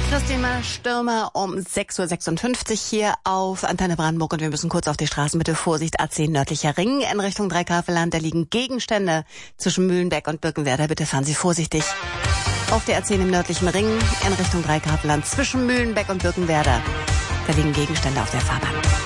Christina Stürmer um 6.56 Uhr hier auf Antenne Brandenburg und wir müssen kurz auf die Straßen. Bitte Vorsicht, A10 nördlicher Ring in Richtung Dreigrafeland. Da liegen Gegenstände zwischen Mühlenbeck und Birkenwerder. Bitte fahren Sie vorsichtig. Auf der A10 im nördlichen Ring in Richtung Dreigrafeland zwischen Mühlenbeck und Birkenwerder. Da liegen Gegenstände auf der Fahrbahn.